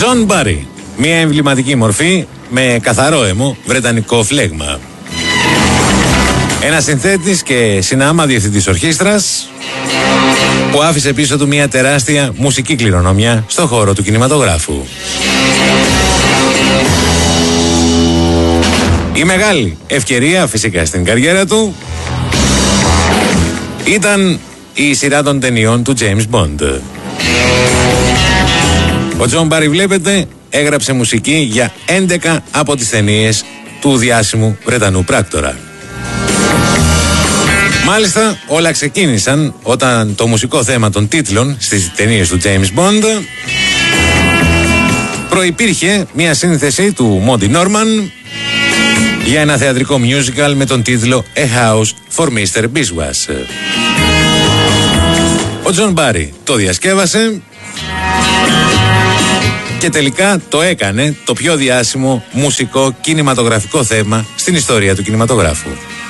Τζον Μπάρι, μια εμβληματική μορφή με καθαρό αιμο, βρετανικό φλέγμα. Ένας συνθέτης και συνάμα διευθυντής ορχήστρας που άφησε πίσω του μια τεράστια μουσική κληρονομιά στον χώρο του κινηματογράφου. Η μεγάλη ευκαιρία φυσικά στην καριέρα του ήταν η σειρά των ταινιών του James Bond. Ο Τζον Μπάρι, βλέπετε, έγραψε μουσική για 11 από τις ταινίες του διάσημου Βρετανού πράκτορα. Μάλιστα, όλα ξεκίνησαν όταν το μουσικό θέμα των τίτλων στις ταινίες του James Bond προϋπήρχε μια σύνθεση του Monty Norman για ένα θεατρικό musical με τον τίτλο A House for Mr. Biswas. Ο Τζον Μπάρι το διασκεύασε και τελικά το έκανε το πιο διάσημο μουσικό κινηματογραφικό θέμα στην ιστορία του κινηματογράφου.